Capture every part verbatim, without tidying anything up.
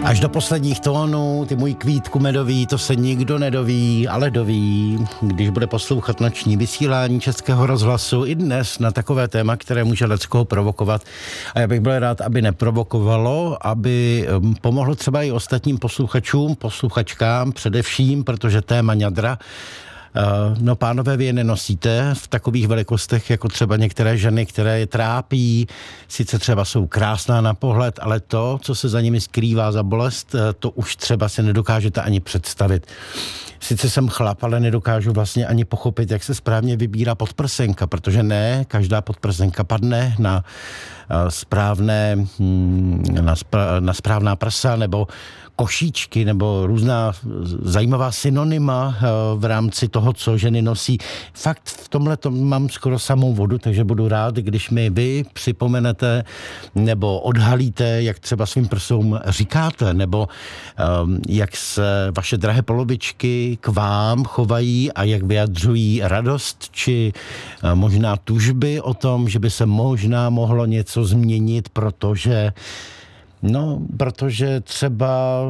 Až do posledních tónů, ty můj kvítku medový, to se nikdo nedoví, ale doví, když bude poslouchat noční vysílání Českého rozhlasu i dnes na takové téma, které může leckoho provokovat. A já bych byl rád, aby neprovokovalo, aby pomohlo třeba i ostatním posluchačům, posluchačkám především, protože téma ňadra, no pánové, vy je nenosíte v takových velikostech, jako třeba některé ženy, které je trápí, sice třeba jsou krásná na pohled, ale to, co se za nimi skrývá za bolest, to už třeba si nedokážete ani představit. Sice jsem chlap, ale nedokážu vlastně ani pochopit, jak se správně vybírá podprsenka, protože ne, každá podprsenka padne na správné, na, spra, na správná prsa, nebo košíčky, nebo různá zajímavá synonyma v rámci toho, co ženy nosí. Fakt v tomhle tom mám skoro samou vodu, takže budu rád, když mi vy připomenete nebo odhalíte, jak třeba svým prsům říkáte, nebo um, jak se vaše drahé polovičky k vám chovají a jak vyjadřují radost, či uh, možná tužby o tom, že by se možná mohlo něco změnit, protože No, protože třeba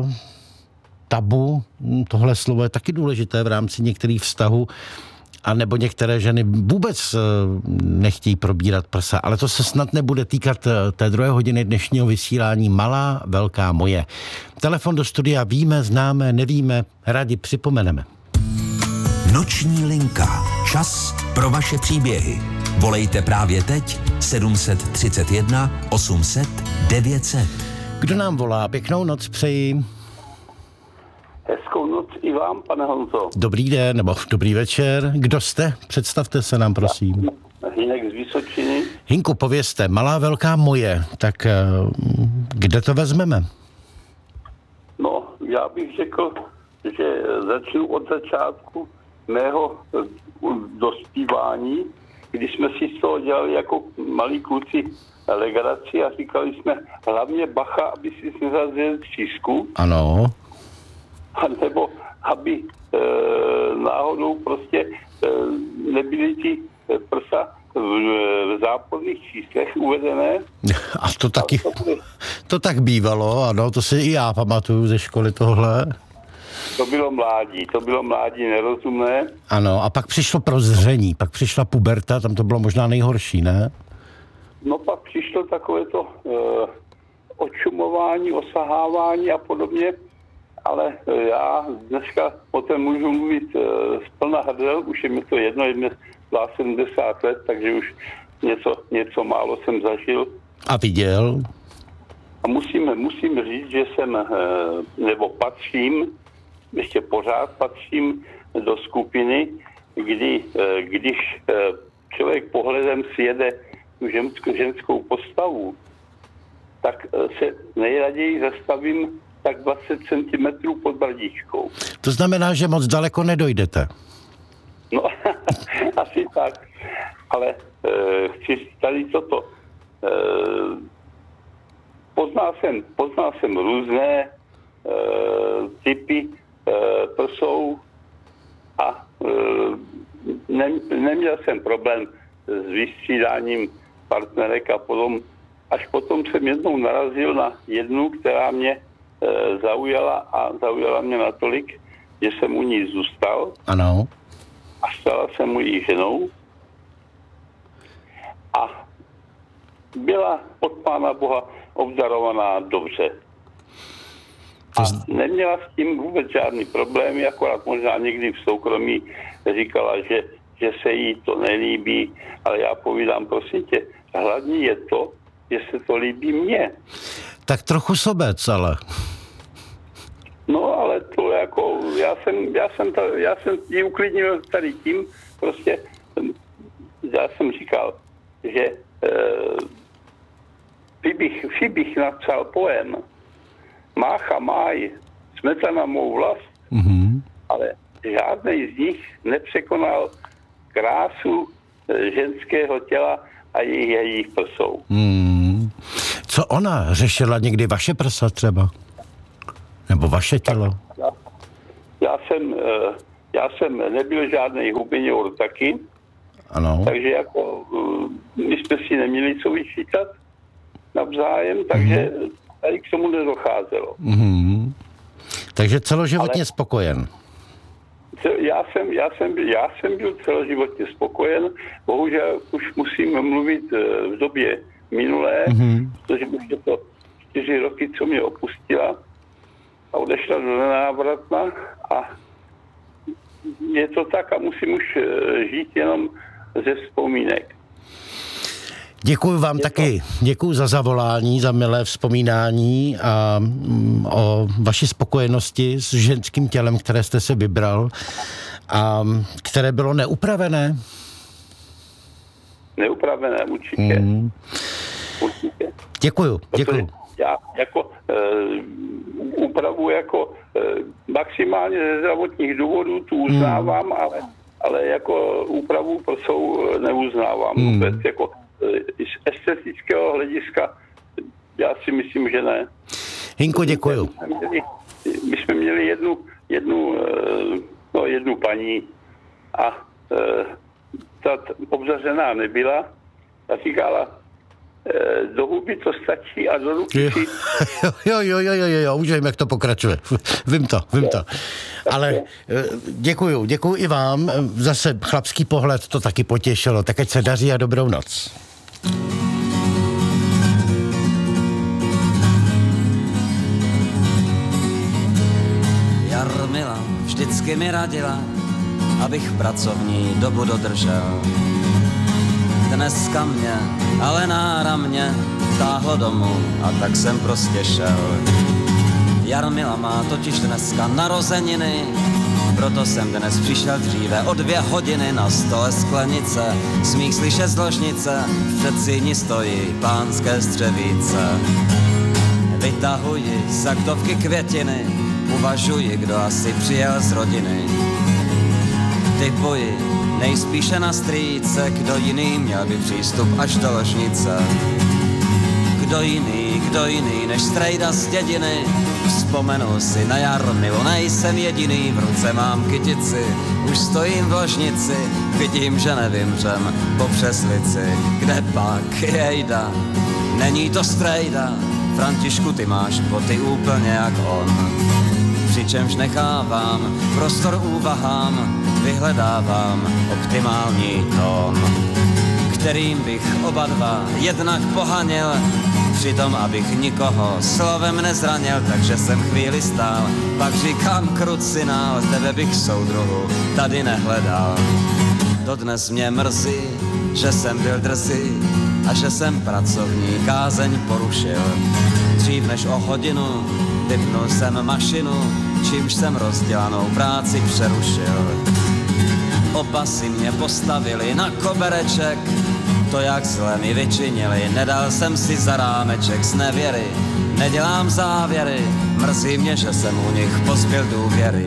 tabu, tohle slovo je taky důležité v rámci některých vztahů, a nebo některé ženy vůbec nechtějí probírat prsa, ale to se snad nebude týkat té druhé hodiny dnešního vysílání Malá, velká moje. Telefon do studia víme, známe, nevíme, rádi připomeneme. Noční linka. Čas pro vaše příběhy. Volejte právě teď sedm set třicet jedna osm set devět set. Kdo nám volá? Pěknou noc přeji. Hezkou noc i vám, pane Honzo. Dobrý den, nebo dobrý večer. Kdo jste? Představte se nám, prosím. Hinek z Vysočiny. Hinku, povězte, Malá, velká moje. Tak kde to vezmeme? No, já bych řekl, že začnu od začátku mého dospívání, když jsme si z toho dělali jako malí kluci legraci a říkali jsme hlavně bacha, aby si nezazděl třísku. Ano. A nebo aby e, náhodou prostě e, nebyly ti prsa v, v záporných číslech uvedené. A to taky, to tak bývalo, ano, to si i já pamatuju ze školy tohle. To bylo mládí, to bylo mládí nerozumné. Ano, a pak přišlo prozření, pak přišla puberta, tam to bylo možná nejhorší, ne? No pak přišlo takové to e, očumování, osahávání a podobně, ale e, já dneska o tom můžu mluvit e, z plna hrdel, už je mi to jedno, je mi sedmdesát let, takže už něco, něco málo jsem zažil. A viděl? A musím, musím říct, že jsem, e, nebo patřím, ještě pořád patřím do skupiny, kdy, e, když e, člověk pohledem si jede tu ženskou, ženskou postavu, tak se nejraději zastavím tak dvacet centimetrů pod bradičkou. To znamená, že moc daleko nedojdete. No, asi tak. Ale e, chci tady toto. E, poznal jsem, poznal jsem různé e, typy e, prsou a e, ne, neměl jsem problém s vystřídáním partnerek a potom, až potom jsem jednou narazil na jednu, která mě e, zaujala a zaujala mě natolik, že jsem u ní zůstal. Ano. A stala se mojí ženou. A byla od Pána Boha obdarovaná dobře. A neměla s tím vůbec žádný problémy, akorát možná někdy v soukromí říkala, že že se jí to nelíbí, ale já povídám, prosím tě, hlavní je to, že se to líbí mně. Tak trochu sobec, ale. No, ale to jako, já jsem, já jsem, to, já jsem ji uklidnil tady tím, prostě, já jsem říkal, že e, bych, bych napsal poem Mácha máj, smetana mou vlast, mm-hmm. ale žádnej z nich nepřekonal krásu ženského těla a jejich, jejich prsou. Hmm. Co ona? Řešila někdy vaše prsa třeba? Nebo vaše tělo? Já, já, jsem, já jsem nebyl žádnej hubenior taky, ano. Takže jako my jsme si neměli co vyčítat navzájem, takže mm. tady k tomu nedocházelo. Mm-hmm. Takže celoživotně Ale spokojen. Já jsem, já, jsem, já jsem byl celoživotně spokojen. Bohužel už musím mluvit v době minulé, mm-hmm. protože už je to čtyři roky, co mě opustila a odešla do nenávratna a je to tak a musím už žít jenom ze vzpomínek. Děkuji vám je taky. To... Děkuji za zavolání, za milé vzpomínání a mm, o vaší spokojenosti s ženským tělem, které jste si vybral a které bylo neupravené. Neupravené, určitě. Mm. Určitě. Děkuju, děkuju. Já jako e, úpravu jako e, maximálně ze zdravotních důvodů tu uznávám, mm. ale, ale jako úpravu prsou neuznávám mm. vůbec. Jako z estetického hlediska já si myslím, že ne. Hinko, děkuju. My jsme měli, my jsme měli jednu, jednu, no, jednu paní a ta obzařená nebyla a říkala, do huby to stačí a do ruky si... Jo, jo, jo, jo, jo, už vím, jak to pokračuje. Vím to, vím to. Ale děkuju, děkuju i vám. Zase chlapský pohled to taky potěšilo. Tak ať se daří a dobrou noc. Jarmila vždycky mi radila, abych pracovní dobu dodržel. Dneska mě, ale náramně táhlo domů a tak jsem prostě šel. Jarmila má totiž dneska narozeniny, proto jsem dnes přišel dříve o dvě hodiny. Na stole sklenice, smích slyšet z ložnice, v předsíni stojí pánské střevíce. Vytahuji z aktovky květiny, uvažuji, kdo asi přijel z rodiny. Typuji nejspíše na strýce, kdo jiný měl by přístup až do ložnice. Kdo jiný, kdo jiný než strejda z dědiny. Vzpomenu si na Jarmilu, nejsem jediný, v ruce mám kytici, už stojím v ložnici, vidím, že nevymřem po přeslici. Kde pak jejda, není to strejda, Františku, ty máš boty úplně jak on. Přičemž nechávám prostor úvahám, vyhledávám optimální tón, kterým bych oba dva jednak pohanil, přitom abych nikoho slovem nezranil, takže jsem chvíli stál, pak říkám krucinál, tebe bych soudruhu tady nehledal. Dodnes mě mrzí, že jsem byl drzý a že jsem pracovní kázeň porušil. Dřív než o hodinu vypnul jsem mašinu, čímž jsem rozdělanou práci přerušil. Oba si mě postavili na kobereček, to jak zle mi vyčinili, nedal jsem si za rámeček z nevěry. Nedělám závěry, mrzí mě, že jsem u nich pozbyl důvěry.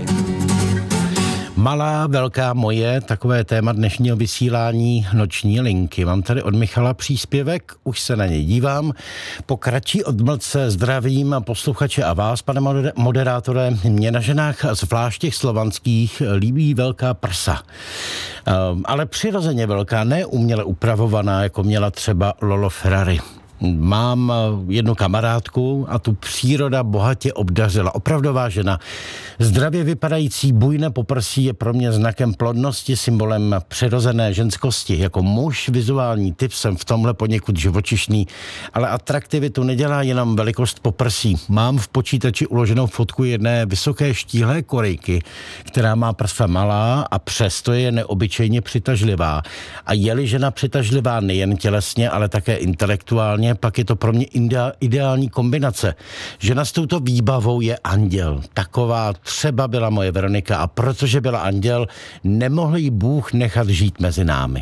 Malá, velká moje, takové téma dnešního vysílání Noční linky. Mám tady od Michala příspěvek, už se na něj dívám. Po kratší odmlce zdravím posluchače a vás, pane moderátore. Mě na ženách, zvlášť těch slovanských, líbí velká prsa. Ale přirozeně velká, ne uměle upravovaná, jako měla třeba Lolo Ferrari. Mám jednu kamarádku a tu příroda bohatě obdařila. Opravdová žena. Zdravě vypadající bujné poprsí je pro mě znakem plodnosti, symbolem přirozené ženskosti. Jako muž, vizuální typ, jsem v tomhle poněkud živočišný, ale atraktivitu nedělá jenom velikost poprsí. Mám v počítači uloženou fotku jedné vysoké štíhlé Korejky, která má prsa malá a přesto je neobyčejně přitažlivá. A je-li žena přitažlivá nejen tělesně, ale také intelektuálně, pak je to pro mě ideální kombinace. Žena s touto výbavou je anděl. Taková třeba byla moje Veronika a protože byla anděl, nemohl jí Bůh nechat žít mezi námi.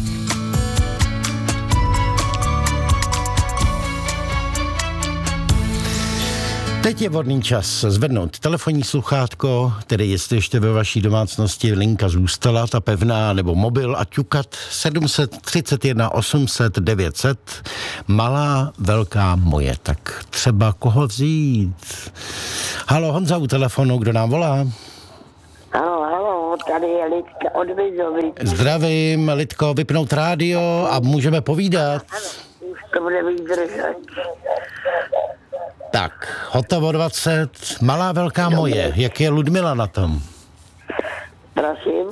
Teď je vhodný čas zvednout telefonní sluchátko, tedy jestli ještě ve vaší domácnosti linka zůstala, ta pevná, nebo mobil a ťukat sedm set třicet jedna osm set devět set. Malá, velká moje, tak třeba koho vzít? Halo, Honza u telefonu, kdo nám volá? Halo, halo, tady je Lidka od Vizovic. Zdravím, Lidko, vypnout rádio a můžeme povídat. Ano, už to bude vydržet. Tak, hotovo dvacet, malá velká moje. Jak je Ludmila na tom? Prosím.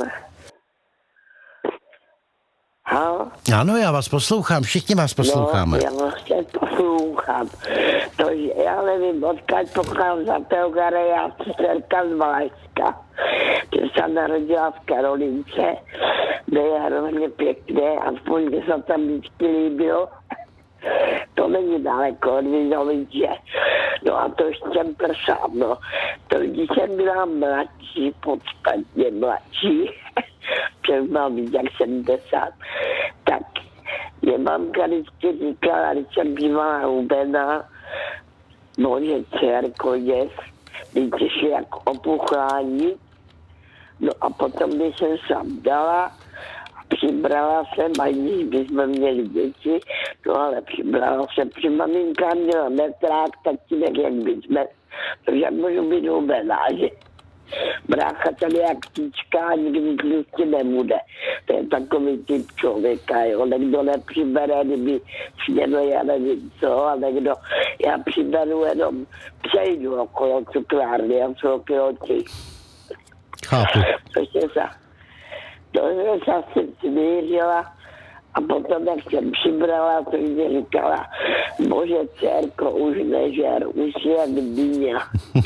Halo? Ano, já vás poslouchám, všichni vás posloucháme. No, já vás teď poslouchám. To, já nevím, odkud pochází za Teogare, já jsem dcerka z Valašska. Když se narodila v Karolince, kde je hrozně pěkné, aspoň mě se tam vždycky líbilo. To není daleko od Vinoviče. No a to ještě prsám, no. To když jsem byla mladší, podstatně mladší, přes mám víc jak sedmdesát, tak mě mamka vždycky říkala, když jsem bývala hubená, bože dcerko, děs, když šli jak opuchlání. No a potom, když jsem sám dala, přibrala jsem, aniž bychom měli děti, no ale přibrala jsem, při maminka měla metrák, tatínek jak bychom, protože můžu být hubená, že brácha tady jak ptíčka a nikdy tlustě nebude. To je takový typ člověka, jo. Někdo nepřibere, kdyby snědl, já nevím co, a někdo, já přiberu jenom, přejdu okolo cukrárny a jsou oči. Chápu. Prostě se, to jsem se asi smířila a potom, jak jsem přibrala, to mě říkala, bože dcerko, už nežer, už je dýňa.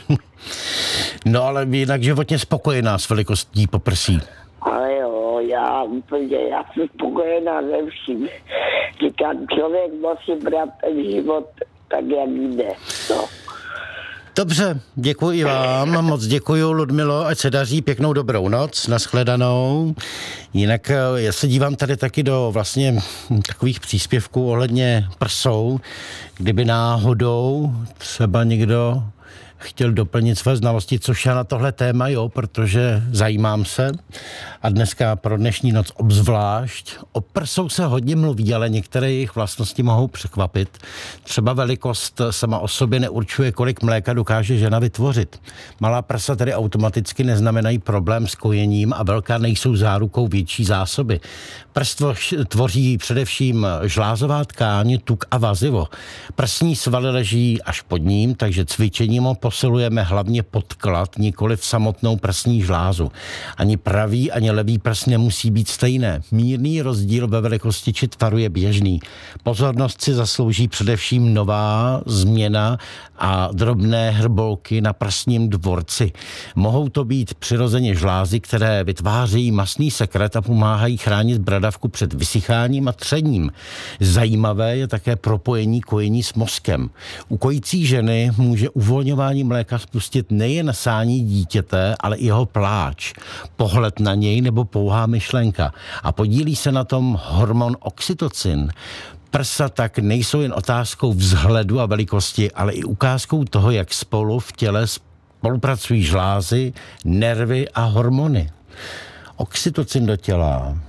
No ale jinak životně spokojená s velikostí poprsí. Ale jo, já úplně, já jsem spokojená ze vším. Říkám, člověk musí brát ten život tak, jak jde. No. Dobře, děkuji vám, moc děkuji, Ludmilo, ať se daří, pěknou dobrou noc, nashledanou. Jinak já se dívám tady taky do vlastně takových příspěvků ohledně prsou, kdyby náhodou třeba někdo chtěl doplnit své znalosti, což já na tohle téma, jo, protože zajímám se a dneska pro dnešní noc obzvlášť. O prsou se hodně mluví, ale některé jejich vlastnosti mohou překvapit. Třeba velikost sama o sobě neurčuje, kolik mléka dokáže žena vytvořit. Malá prsa tedy automaticky neznamenají problém s kojením a velká nejsou zárukou větší zásoby. Prs tvoří především žlázová tkáň, tuk a vazivo. Prsní svaly leží až pod ním, takže cvičením ho posilujeme hlavně podklad, nikoliv samotnou prsní žlázu. Ani pravý, ani levý prs nemusí být stejné. Mírný rozdíl ve velikosti či tvaru je běžný. Pozornost si zaslouží především nová změna a drobné hrbolky na prsním dvorci. Mohou to být přirozeně žlázy, které vytvářejí masný sekret a pomáhají chránit bradavku před vysycháním a třením. Zajímavé je také propojení kojení s mozkem. U kojící ženy může uvolňování mléka spustit nejen sání dítěte, ale i jeho pláč, pohled na něj nebo pouhá myšlenka. A podílí se na tom hormon oxytocin. Prsa tak nejsou jen otázkou vzhledu a velikosti, ale i ukázkou toho, jak spolu v těle spolupracují žlázy, nervy a hormony. Oxytocin do těla